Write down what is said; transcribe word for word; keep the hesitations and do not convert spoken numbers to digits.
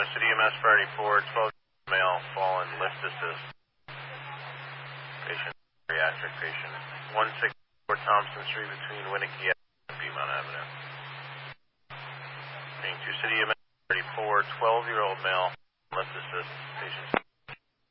City E M S priority four, twelve male, fallen, lift assist. Patient, bariatric patient. one sixty-four Thompson Street between Winnicke Avenue and Piedmont Avenue. Being two City E M S priority four, twelve-year-old male, lift assist. Patient.